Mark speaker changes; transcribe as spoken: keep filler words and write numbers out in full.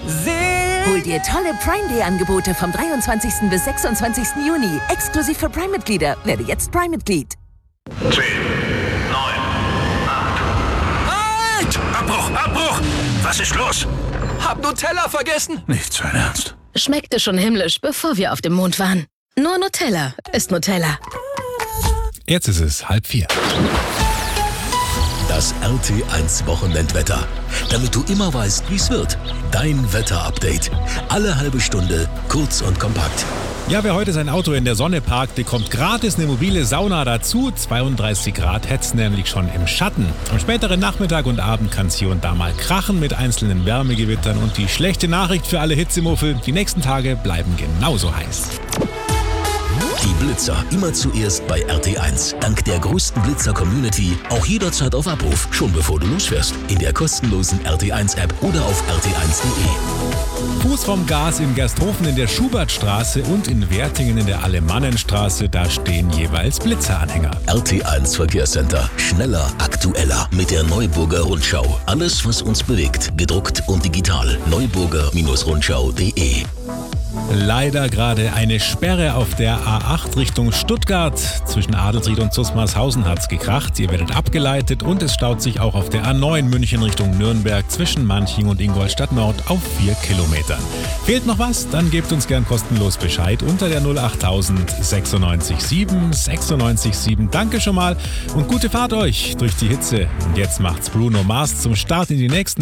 Speaker 1: Hol dir tolle Prime Day Angebote vom dreiundzwanzigsten bis sechsundzwanzigsten Juni. Exklusiv für Prime-Mitglieder. Werde jetzt Prime-Mitglied.
Speaker 2: zehn, neun, acht.
Speaker 3: Halt!
Speaker 2: Abbruch, Abbruch! Was ist los?
Speaker 3: Hab Nutella vergessen.
Speaker 2: Nicht sein Ernst.
Speaker 4: Schmeckte schon himmlisch, bevor wir auf dem Mond waren. Nur Nutella ist Nutella.
Speaker 5: Jetzt ist es halb vier.
Speaker 6: Das R T eins Wochenendwetter. Damit du immer weißt, wie es wird. Dein Wetterupdate. Alle halbe Stunde, kurz und kompakt.
Speaker 5: Ja, wer heute sein Auto in der Sonne parkt, bekommt gratis eine mobile Sauna dazu. zweiunddreißig Grad hätt's nämlich schon im Schatten. Am späteren Nachmittag und Abend kann es hier und da mal krachen mit einzelnen Wärmegewittern. Und die schlechte Nachricht für alle Hitzemuffel: Die nächsten Tage bleiben genauso heiß.
Speaker 6: Die Blitzer immer zuerst bei R T eins. Dank der größten Blitzer-Community auch jederzeit auf Abruf, schon bevor du losfährst. In der kostenlosen R T eins App oder auf r t eins punkt de.
Speaker 5: Fuß vom Gas in Gersthofen in der Schubertstraße und in Wertingen in der Alemannenstraße, da stehen jeweils Blitzeranhänger.
Speaker 6: R T eins Verkehrscenter. Schneller, aktueller mit der Neuburger Rundschau. Alles, was uns bewegt, gedruckt und digital. neuburger Rundschau punkt de.
Speaker 5: Leider gerade eine Sperre auf der A acht Richtung Stuttgart. Zwischen Adelsried und Zusmarshausen hat's gekracht. Ihr werdet abgeleitet und es staut sich auch auf der A neun München Richtung Nürnberg zwischen Manching und Ingolstadt Nord auf vier Kilometern. Fehlt noch was? Dann gebt uns gern kostenlos Bescheid unter der null achttausend sechsundneunzig sieben sechsundneunzig sieben. Danke schon mal und gute Fahrt euch durch die Hitze. Und jetzt macht's Bruno Mars zum Start in die nächsten